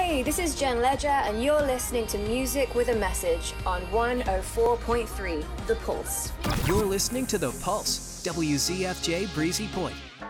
Hey, this is Jen Ledger, and you're listening to Music with a Message on 104.3 The Pulse. You're listening to The Pulse, WZFJ Breezy Point.